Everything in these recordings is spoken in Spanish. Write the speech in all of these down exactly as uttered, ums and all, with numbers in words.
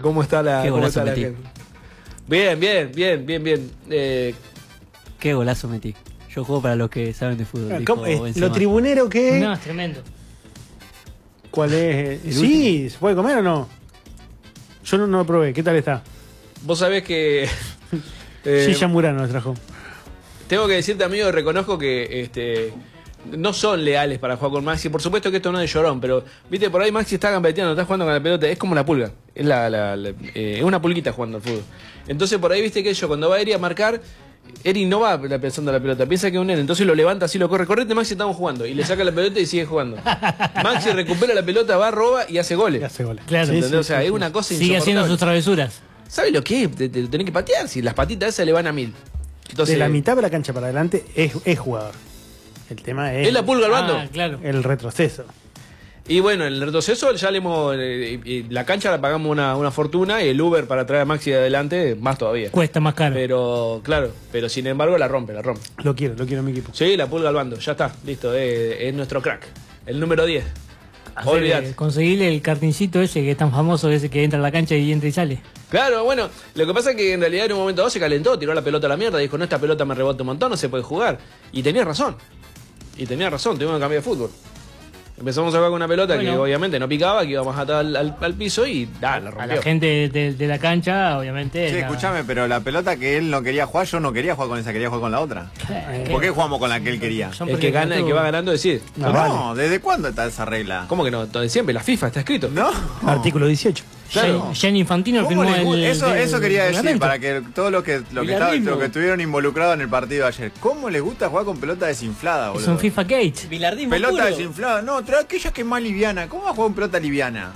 cómo está la, Qué cómo golazo está la metí. gente. Bien, bien, bien, bien, bien. Eh, Qué golazo metí. Yo juego para los que saben de fútbol. dijo ¿Cómo? Eh, Benzema. ¿Lo tribunero qué? No, es tremendo. ¿Cuál es? El Sí, ¿se puede comer o no? Yo no, no lo probé. ¿Qué tal está? vos sabés que... eh, Gilla Murano nos trajo. Tengo que decirte, amigo, reconozco que este, no son leales para jugar con Maxi. Por supuesto que esto no es de llorón, pero, viste, por ahí Maxi está gambeteando, está jugando con la pelota. Es como la pulga. Es, la, la, la, eh, es una pulguita jugando al fútbol. Entonces, por ahí, viste que yo, cuando va a ir a marcar, Eri no va pensando en la pelota, piensa que es un nene. Entonces lo levanta así, lo corre. Correte, Maxi, estamos jugando. Y le saca la pelota y sigue jugando. Maxi recupera la pelota, va, roba y hace goles. Y hace goles. Claro. Sí, ¿Entendés? sí, O sea, sí, es sí. una cosa Sigue insoportable. haciendo sus travesuras. ¿Sabes lo que es? Te, te, tenés que patear. Si las patitas esas le van a mil. Entonces, De la mitad de la cancha para adelante es, es jugador. El tema es es la pulga al bando. Ah, claro. el retroceso. Y bueno, el retroceso ya le hemos. Eh, eh, la cancha la pagamos una, una fortuna y el Uber para traer a Maxi de adelante, más todavía. Cuesta más caro. Pero, claro, pero sin embargo la rompe, la rompe. Lo quiero, lo quiero en mi equipo. Sí, la pulga al bando, ya está, listo, eh, es nuestro crack. El número diez. Hacer, Olvidate. eh, conseguirle el cartincito ese que es tan famoso, ese que entra a la cancha y entra y sale. Claro, bueno, lo que pasa es que en realidad en un momento dado se calentó, tiró la pelota a la mierda, dijo, no, esta pelota me rebota un montón, no se puede jugar. Y tenía razón. Y tenía razón, tuvimos que cambiar de fútbol. Empezamos a jugar con una pelota Bueno. que obviamente no picaba, que íbamos a atar al, al, al piso y da, la A rompió. la gente de, de- de la cancha, obviamente. Sí, la- escúchame, pero la pelota que él no quería jugar, yo no quería jugar con esa, quería jugar con la otra. Eh, ¿Por qué jugamos con la que él quería? son El que gana, el que va ganando decide. No, No, vale. ¿desde cuándo está esa regla? ¿Cómo que no? Todo- Siempre, la FIFA está escrito. ¿No? Artículo dieciocho. Claro. Gianni- Gianni Infantino ¿Cómo firmó les gu- el, eso, el- eso quería el decir, reglamento. para que todos los que, lo Y que, la estaba- mismo. lo que estuvieron involucrados en el partido de ayer, ¿cómo les gusta jugar con pelota desinflada, Es boludo? un FIFA Gate. Bilardismo Pelota puro. desinflada, no, trae aquella que es más liviana. ¿Cómo va a jugar con pelota liviana?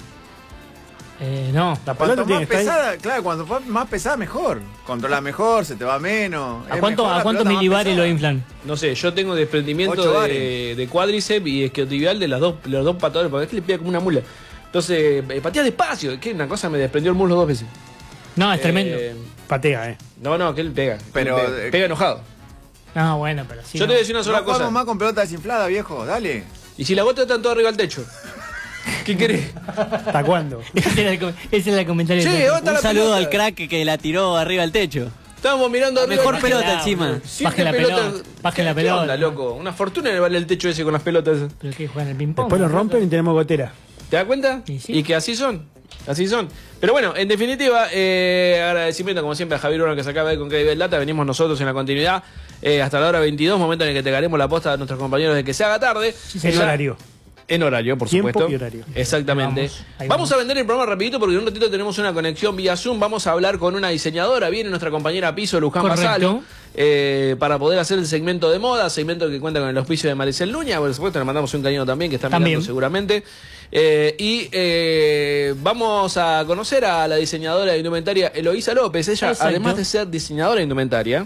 Eh, no. La Cuanto pelota tiene más que estar ahí. pesada, claro, cuanto fue más pesada, mejor. Controla mejor, se te va menos. ¿A Es cuánto, mejor la a cuántos pelota más milibares pesada. lo inflan? No sé, yo tengo desprendimiento Ocho de, bares. de cuádriceps y isquiotibial de las dos, los dos patadores, porque es que le pega como una mula. Entonces, eh, patea despacio, es que una cosa me desprendió el muslo dos veces. No, es tremendo. Eh, Patea, eh. no, no, que él pega. Pero, él pega, eh, pega enojado. No, bueno, pero sí. yo no. te voy a decir una sola No jugamos cosa. más con pelota desinflada, viejo, dale. Y si la bota está todo arriba del techo, ¿qué querés? ¿Hasta cuándo? Ese era el, com- ese era el comentario. Che, del- bota Un la saludo pelota. al crack que, que la tiró arriba al techo. Estábamos mirando arriba. Mejor del pelota techo. Baje encima. Siete Baje la pelotas. pelota. Baje la ¿Qué pelota. onda, loco? Una fortuna le vale el techo ese con las pelotas. Pero que juegan el ping-pong. Después lo rompen y tenemos gotera. ¿Te das cuenta? Y sí. Y que así son. Así son. Pero bueno, en definitiva, eh, agradecimiento como siempre a Javier Urbano que se acaba de ir con Credibel Data. Venimos nosotros en la continuidad eh, hasta la hora veintidós, momento en el que te daremos la posta a nuestros compañeros de que se haga tarde. En Ya- horario. En horario, por Tiempo supuesto. y horario. Exactamente. Ahí vamos, ahí vamos vamos. a vender el programa rapidito porque en un ratito tenemos una conexión vía Zoom. Vamos a hablar con una diseñadora. Viene nuestra compañera Piso, Luján Correcto. Basalo, eh, para poder hacer el segmento de moda, segmento que cuenta con el auspicio de Maricel Nuña. Por supuesto, le mandamos un cariño también, que está También. mirando seguramente. Eh, y eh, vamos a conocer a la diseñadora de indumentaria Eloísa López. Ella, Exacto. además de ser diseñadora de indumentaria,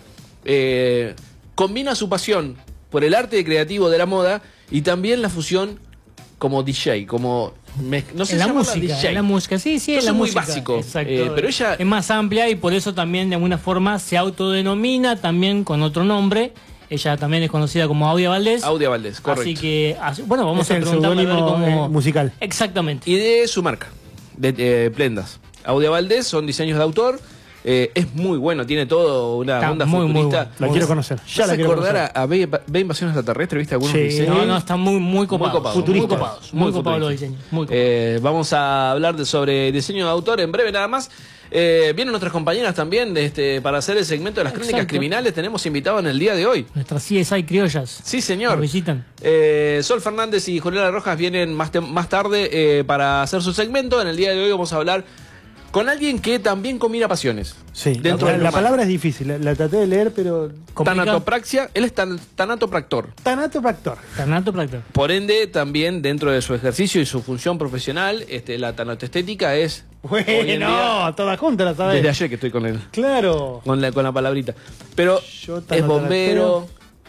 eh, combina su pasión por el arte creativo de la moda y también la fusión como D J, como... mez- no sé En la llamarla música, D J. en la música, sí, sí, Yo en la soy muy música. básico, Exacto. eh, pero ella- es más amplia y por eso también de alguna forma se autodenomina también con otro nombre. Ella también es conocida como Audia Valdés. Audia Valdés, correcto. Así que, así- bueno, vamos Es a el preguntarle a ver seudónimo, cómo... eh, musical. Exactamente. Y de su marca, de eh, Prendas. Audia Valdés son diseños de autor. eh, es muy bueno, tiene todo una Está onda muy, muy futurista. bueno. La quiero conocer. ¿Ya Ya la se quiero acordar conocer. a, a B, B Invasión Extraterrestre? ¿Viste algunos Sí. diseños? No, no, están muy, muy copados. copados, muy futuristas. copados. Muy, Muy copados los futuristas. diseños. Muy copados. Eh, vamos a hablar de, sobre diseño de autor en breve nada más. Eh, vienen nuestras compañeras también de este, para hacer el segmento de las crónicas Exacto. criminales. Tenemos invitados en el día de hoy. Nuestras C S I criollas. Sí, señor. Nos visitan. Eh, Sol Fernández y Juliana Rojas vienen más, te- más tarde eh, para hacer su segmento. En el día de hoy vamos a hablar con alguien que también combina pasiones. Sí, Dentro la, del la humano. palabra es difícil. La, la traté de leer, pero. Complicado. Tanatopraxia, él es tan, tanatopractor. Tanatopractor. Tanato Practor. Por ende, también dentro de su ejercicio y su función profesional, este, la tanatoestética es... hoy en día- Bueno, todas juntas la sabes. Desde ayer que estoy con él. Claro. Con la, con la palabrita. Pero Yo es tanatopracteo. bombero,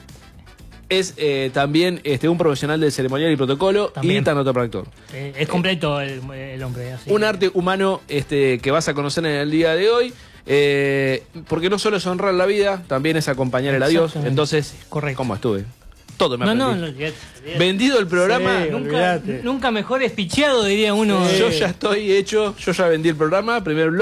es eh, también este, un profesional del ceremonial y protocolo y También. tanatopractor. Eh, es completo el, el hombre. Así. Un arte humano este, que vas a conocer en el día de hoy, eh, porque no solo es honrar la vida, también es acompañar el adiós. Exactamente. Entonces, Correcto. ¿cómo estuve? Todo me No, no, aprendí. no, olvidate, olvidate. Vendido el programa, Sí, Nunca, olvidate. nunca mejor espicheado, diría uno. yo ya estoy hecho, yo ya vendí el programa, primer